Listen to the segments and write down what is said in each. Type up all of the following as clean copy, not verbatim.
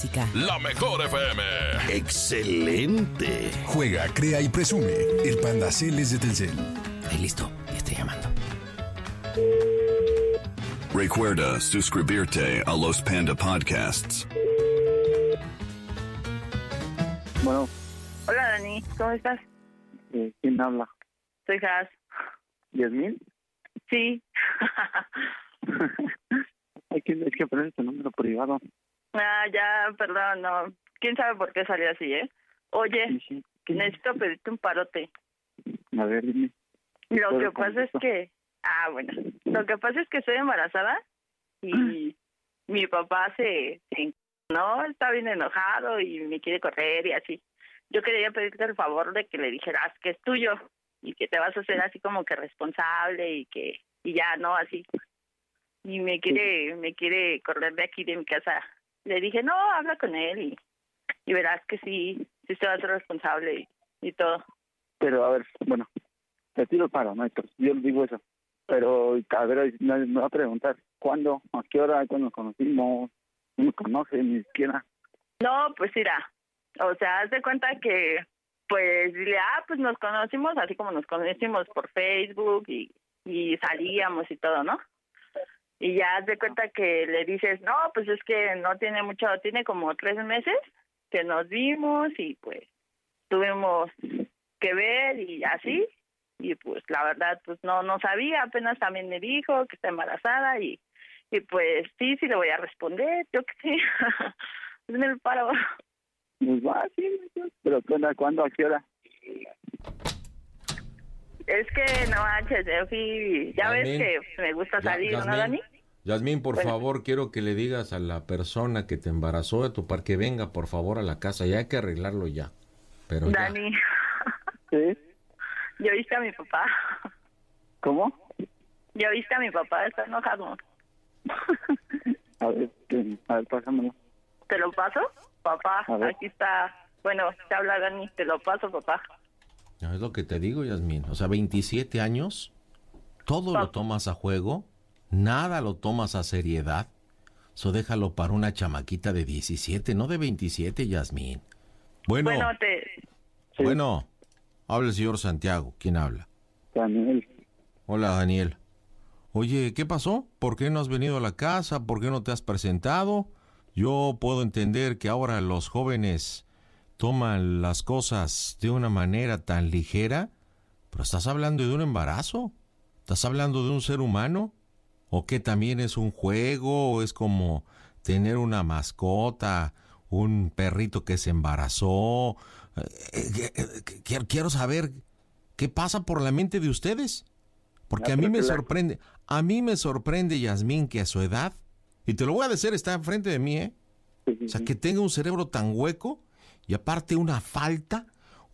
La mejor FM. ¡Excelente! Juega, crea y presume. El Panda Cel es de Telcel. Ahí listo, ya estoy llamando. Recuerda suscribirte a los Panda Podcasts. Bueno. Hola, Dani, ¿cómo estás? ¿Quién habla? Soy Has. ¿Yasmín? Sí. Es que aparece tu número privado. Ya, perdón, no. ¿Quién sabe por qué salió así, Oye, Sí. necesito pedirte un parote. A ver, dime. Lo que pasa es que... bueno. Lo que pasa es que estoy embarazada y mi papá no está bien enojado y me quiere correr y así. Yo quería pedirte el favor de que le dijeras que es tuyo y que te vas a hacer así como que responsable y ya, ¿no? Así. Y me quiere correr de aquí de mi casa. Le dije, no, habla con él y verás que sí se va a ser responsable y todo. Pero, a ver, bueno, te tiro para, no, yo le digo eso. Pero, a ver, me va a preguntar, ¿cuándo? ¿A qué hora? ¿Cuándo nos conocimos? No me conoce ni siquiera. No, pues mira, o sea, haz de cuenta que, pues, dile, pues nos conocimos así como nos conocimos por Facebook y salíamos y todo, ¿no? Y ya haz de cuenta que le dices, no, pues es que no tiene mucho, tiene como 3 meses que nos vimos y pues tuvimos que ver y así. Y pues la verdad, pues no sabía, apenas también me dijo que está embarazada y pues sí le voy a responder, yo qué sé. Pues me lo paro. Pues va, sí, pero ¿cuándo? ¿A qué hora? Es que no manches, yo fui, ya ves que me gusta salir, ¿no, Dani? Yasmín, por favor, quiero que le digas a la persona que te embarazó de tu par que venga, por favor, a la casa. Ya hay que arreglarlo ya. Pero Dani. ¿Sí? ¿Ya viste a mi papá? ¿Cómo? ¿Ya viste a mi papá? Está enojado. A ver, pásamelo. ¿Te lo paso? Papá, aquí está. Bueno, te habla Dani, te lo paso, papá. Es lo que te digo, Yasmín. O sea, 27 años, todo lo tomas a juego, nada lo tomas a seriedad. Eso déjalo para una chamaquita de 17, no de 27, Yasmín. Bueno, bueno, habla el señor Santiago. ¿Quién habla? Daniel. Hola, Daniel. Oye, ¿qué pasó? ¿Por qué no has venido a la casa? ¿Por qué no te has presentado? Yo puedo entender que ahora los jóvenes toman las cosas de una manera tan ligera, pero estás hablando de un embarazo, estás hablando de un ser humano, o que también es un juego, o es como tener una mascota, un perrito que se embarazó. Quiero saber qué pasa por la mente de ustedes, porque a mí me sorprende, Yasmín, que a su edad, y te lo voy a decir, está enfrente de mí, o sea, que tenga un cerebro tan hueco y aparte una falta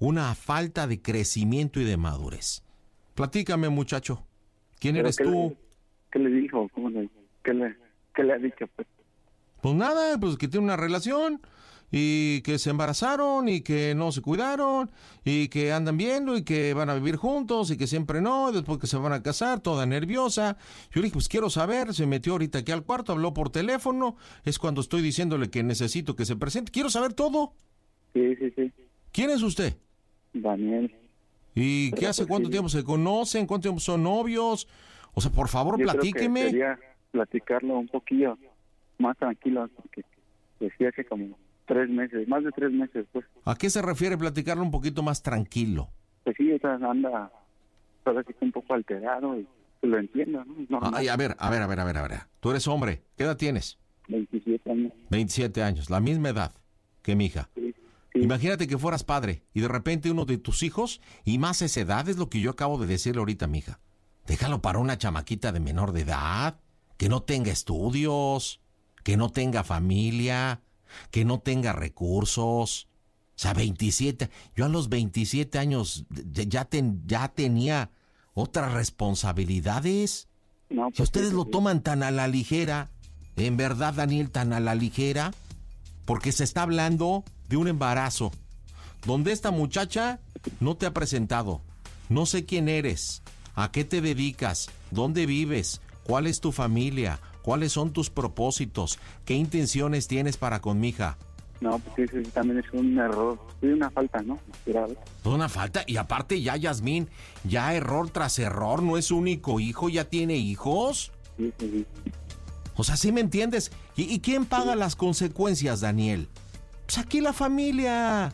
de crecimiento y de madurez. Platícame, muchacho, ¿quién eres tú? ¿Qué le dijo? ¿Qué le ha dicho? Pues nada, pues que tiene una relación y que se embarazaron y que no se cuidaron y que andan viendo y que van a vivir juntos y que siempre no, después que se van a casar, toda nerviosa. Yo le dije, pues quiero saber, se metió ahorita aquí al cuarto, habló por teléfono, es cuando estoy diciéndole que necesito que se presente, quiero saber todo. Sí. ¿Quién es usted? Daniel. ¿Y qué hace? ¿Cuánto tiempo se conocen? ¿Cuánto tiempo son novios? O sea, por favor, platíqueme. Yo quería platicarlo un poquillo más tranquilo, porque decía que como 3 meses, más de 3 meses, pues. ¿A qué se refiere platicarlo un poquito más tranquilo? Pues sí, anda, todavía está un poco alterado y lo entiendo, ¿no? Ay, a ver. Tú eres hombre, ¿qué edad tienes? 27 años. 27 años, la misma edad que mi hija. Sí. Imagínate que fueras padre y de repente uno de tus hijos, y más esa edad, es lo que yo acabo de decirle ahorita a mi hija. Déjalo para una chamaquita de menor de edad, que no tenga estudios, que no tenga familia, que no tenga recursos. O sea, 27. Yo a los 27 años ya tenía otras responsabilidades. No, pues si ustedes sí, lo toman tan a la ligera, en verdad, Daniel, tan a la ligera, porque se está hablando de un embarazo, donde esta muchacha no te ha presentado. No sé quién eres, a qué te dedicas, dónde vives, cuál es tu familia, cuáles son tus propósitos, qué intenciones tienes para con mi hija. No, porque eso también es un error, es una falta, ¿no? Grave. Una falta, y aparte ya, Yasmín, ya error tras error, no es su único hijo, ya tiene hijos. Sí. O sea, ¿sí me entiendes? ¿Y quién paga las consecuencias, Daniel? Pues aquí la familia,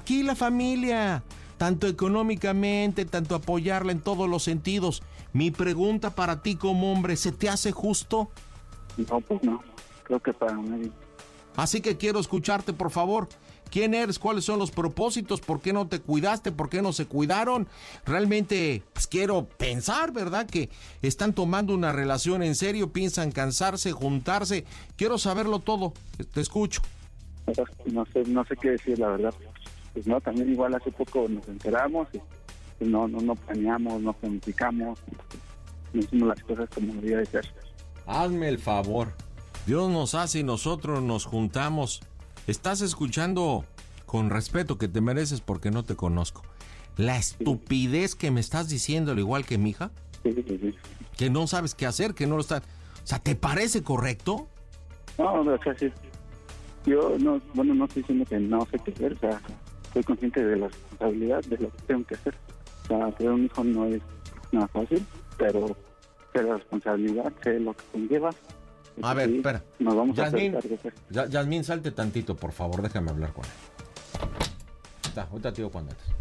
tanto económicamente, tanto apoyarla en todos los sentidos. Mi pregunta para ti como hombre, ¿se te hace justo? No, pues no, creo que para nadie. Así que quiero escucharte, por favor. ¿Quién eres? ¿Cuáles son los propósitos? ¿Por qué no te cuidaste? ¿Por qué no se cuidaron? Realmente, pues quiero pensar, ¿verdad? Que están tomando una relación en serio, piensan cansarse, juntarse. Quiero saberlo todo. Te escucho. No sé qué decir, la verdad. Pues no, también igual hace poco nos enteramos y pues no planeamos, no planificamos, no hicimos las cosas como debería de ser. Hazme el favor. Dios nos hace y nosotros nos juntamos. Estás escuchando con respeto, que te mereces porque no te conozco. La estupidez que me estás diciendo, al igual que mi hija, Sí. que no sabes qué hacer, que no lo estás... O sea, ¿te parece correcto? No, o sea, sí. Yo no estoy diciendo que no sé qué hacer, o sea, soy consciente de la responsabilidad de lo que tengo que hacer. O sea, tener un hijo no es nada fácil, pero sé la responsabilidad, sé lo que conlleva. A ver, sí, espera. Nos vamos Yasmín, a hacer cargo. Yasmín, salte tantito, por favor, déjame hablar con él. Ahorita te digo cuando entres.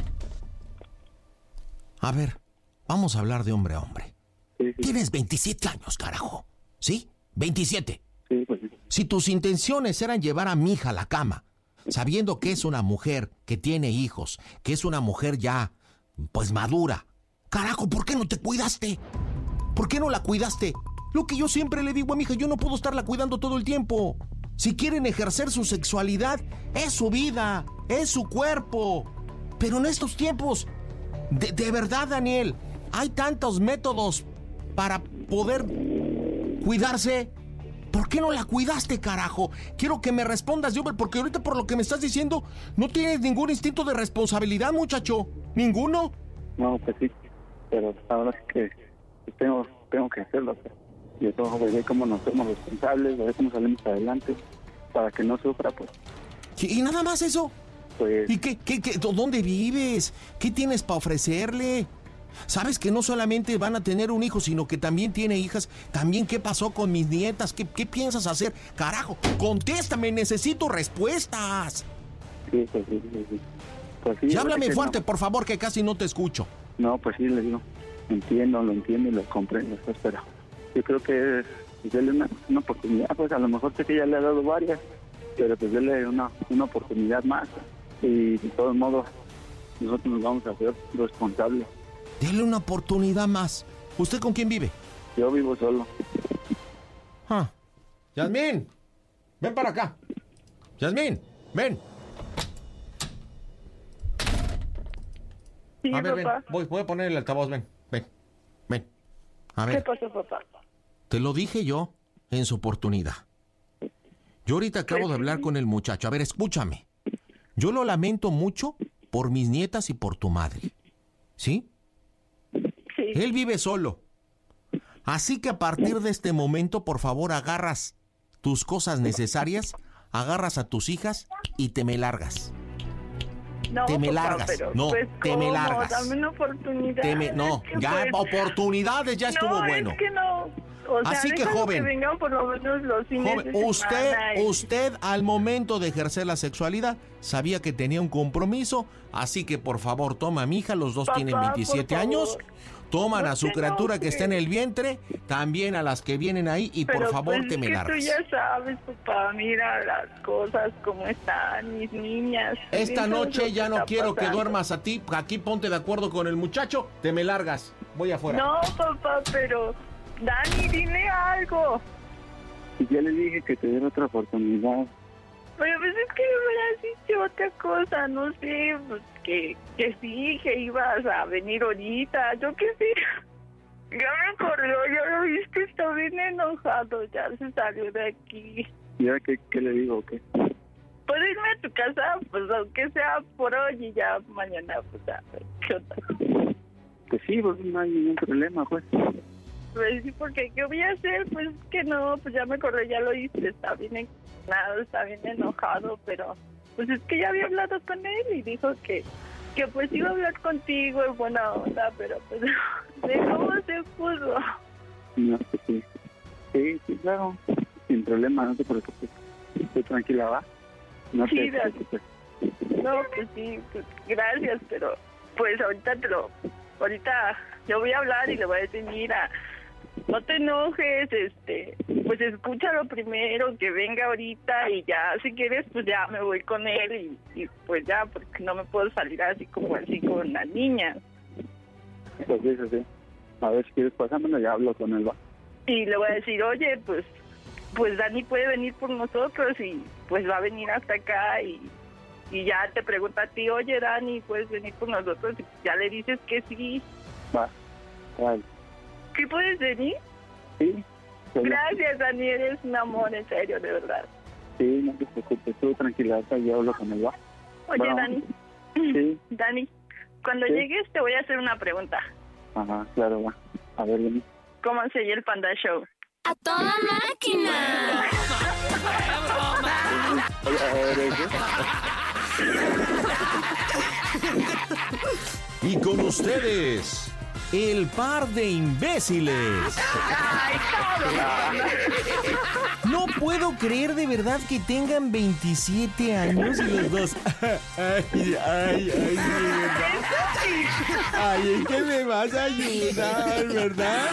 A ver, vamos a hablar de hombre a hombre. Sí. Tienes 27 años, carajo. ¿Sí? 27. Sí, pues sí. Si tus intenciones eran llevar a mi hija a la cama, sabiendo que es una mujer que tiene hijos, que es una mujer ya, pues madura, carajo, ¿por qué no te cuidaste? ¿Por qué no la cuidaste? Lo que yo siempre le digo a mi hija, yo no puedo estarla cuidando todo el tiempo. Si quieren ejercer su sexualidad, es su vida, es su cuerpo. Pero en estos tiempos, de verdad, Daniel, hay tantos métodos para poder cuidarse. ¿Por qué no la cuidaste, carajo? Quiero que me respondas, Dios, porque ahorita por lo que me estás diciendo, no tienes ningún instinto de responsabilidad, muchacho. ¿Ninguno? No, pues sí, pero ahora sí que pues tengo que hacerlo. Y eso, ver cómo nos somos responsables, ver cómo salimos adelante, para que no sufra, pues. ¿Y nada más eso? Pues ¿Y qué, dónde vives? ¿Qué tienes para ofrecerle? ¿Sabes que no solamente van a tener un hijo, sino que también tiene hijas? También, ¿qué pasó con mis nietas? ¿Qué piensas hacer? Carajo, contéstame, necesito respuestas. sí. Pues sí, Y háblame que fuerte, no. por favor, que casi no te escucho. No, pues sí, le digo, lo entiendo y lo comprendo, pues, pero yo creo que es darle una oportunidad, pues a lo mejor sé que ya le ha dado varias, pero pues darle una oportunidad más, y de todos modos nosotros nos vamos a hacer responsables. Dele una oportunidad más. ¿Usted con quién vive? Yo vivo solo. Yasmín, ven para acá. Yasmín, ven. Sí, A ver, papá. ven. Voy a poner el altavoz, ven. A ¿Qué ver, pasó, papá? te lo dije yo en su oportunidad. Yo ahorita acabo de hablar con el muchacho. A ver, escúchame. Yo lo lamento mucho por mis nietas y por tu madre. ¿Sí? Sí. Él vive solo. Así que a partir de este momento, por favor, agarras tus cosas necesarias, agarras a tus hijas y te me largas. No, te me papá, largas. pero, No, pues, te me ¿cómo? largas. Dame una oportunidad. No, Es que, ya pues, oportunidades ya estuvo no, bueno. Es que no. O sea, Así que, déjalo joven. Que vengan por lo menos los fines Joven, de semana usted al momento de ejercer la sexualidad sabía que tenía un compromiso, así que por favor toma a mi hija, los dos Papá, tienen 27 por años, favor. toman No a su te criatura que enojes. está en el vientre, también a las que vienen ahí y Pero, por favor pues, te me es que largas. tú ya sabes, papá, mira las cosas como están, mis niñas. Esta También sabes lo noche ya no está quiero que pasando. duermas a ti, aquí ponte de acuerdo con el muchacho, te me largas, voy afuera. No, papá, pero Dani, dile algo. Y ya le dije que te diera otra oportunidad. Pero pues es que me hubieras dicho otra cosa, no sé, pues que sí, que ibas a venir ahorita, yo qué sé. Ya me acordó, ya lo viste, está bien enojado, ya se salió de aquí. ¿Y ahora qué le digo o qué? Puedo irme a tu casa, pues aunque sea por hoy y ya mañana, pues a ver qué onda. Pues sí, pues no hay ningún problema, pues. Pues sí, porque ¿qué voy a hacer? Pues que no, pues ya me acordé, ya lo hice, está bien enojado, está bien enojado, pero pues es que ya había hablado con él y dijo que pues iba a hablar contigo en buena onda, pero pues de cómo se pudo. No, pues sí. Sí, claro. Sin problema, no te preocupes. Estoy tranquila, ¿va? No Sí, te preocupes. No, pues sí, pues gracias, pero pues ahorita yo voy a hablar y le voy a decir, mira, no te enojes, pues escúchalo primero, que venga ahorita y ya, si quieres, pues ya me voy con él y pues ya, porque no me puedo salir así con las niñas. Pues sí. A ver, si quieres pasármelo, ya hablo con él, ¿va? Y le voy a decir, oye, pues Dani puede venir por nosotros y pues va a venir hasta acá y ya te pregunta a ti, oye, Dani, ¿puedes venir por nosotros? Y ya le dices que sí. Va, vale. ¿Sí puedes venir? Sí. Gracias, Dani, eres un amor, en serio, de verdad. Sí, no te preocupes, tú tranquila, yo hablo con él, ¿va? Oye, Bueno, Dani. Sí. Dani, cuando ¿Sí? llegues te voy a hacer una pregunta. Ajá, claro, va. A ver, Dani. ¿Cómo se oye el Panda Show? ¡A toda máquina! A ver, ¿eso? Y con ustedes, el par de imbéciles. ¡Ay, cabrón! No puedo creer de verdad que tengan 27 años y los dos. Ay, ¿verdad? Ay, es que me vas a ayudar, ¿verdad?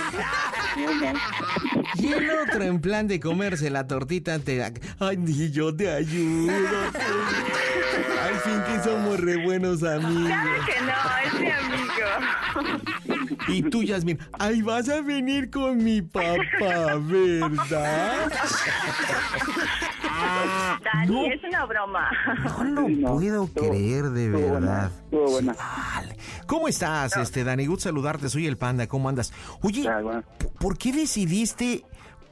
Y el otro en plan de comerse la tortita ay, ni yo te ayudo. Al fin que somos re buenos amigos. Claro que no, es mi amigo. Y tú, Yasmín, ay, vas a venir con mi papá, ¿verdad? Dani, No. es una broma. No lo Sí, no, puedo estuvo- creer, de estuvo buena, verdad. estuvo buena. Chale. ¿Cómo estás, Dani? Gusto saludarte, soy el Panda, ¿cómo andas? Oye, Ah, bueno. ¿por qué decidiste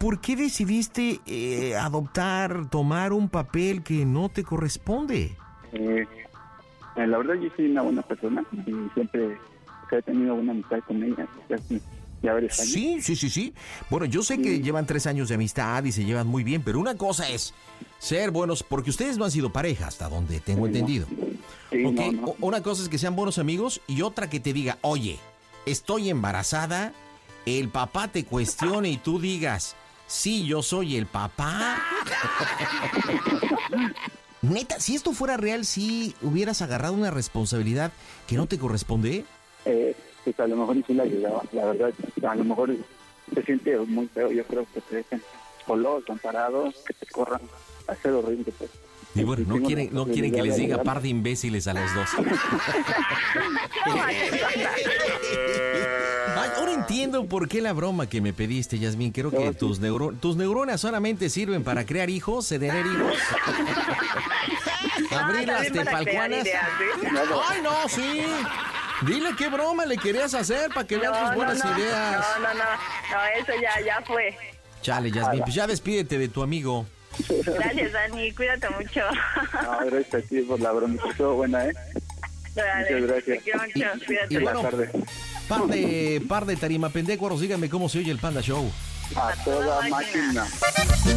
adoptar, tomar un papel que no te corresponde? La verdad, yo soy una buena persona y siempre he tenido buena amistad con ella. Ya varios años. Sí. Bueno, yo sé que llevan 3 años de amistad y se llevan muy bien, pero una cosa es ser buenos, porque ustedes no han sido pareja, hasta donde tengo Sí, entendido. Sí, Ok, no. Una cosa es que sean buenos amigos y otra que te diga, oye, estoy embarazada, el papá te cuestione y tú digas, sí, yo soy el papá. Neta, si esto fuera real, ¿sí hubieras agarrado una responsabilidad que no te corresponde? Pues a lo mejor sí la ayudaba, la verdad. A lo mejor se siente muy feo. Yo creo que te dejan solos, amparados, que te corran. Va a ser horrible, pues. Y bueno, no Tengo quieren la que les diga posibilidad de par de imbéciles a los dos. Ay, ahora entiendo por qué la broma que me pediste, Yasmín. Creo que tus neuronas solamente sirven para crear hijos, tener hijos. Abrir las también para crear tepalcuanas. ideas, ¿sí? Ay, no, sí. Dile qué broma le querías hacer para que vean tus buenas ideas. No, eso ya fue. Chale, Yasmín, pues ya despídete de tu amigo. Gracias, Dani, cuídate mucho. No, gracias a ti por la broma. Estuvo buena, ¿eh? Dale, Muchas gracias. te quiero mucho, cuídate. Y Buenas bueno, tardes. par de tarima pendécuaros, díganme cómo se oye el Panda Show. A toda máquina.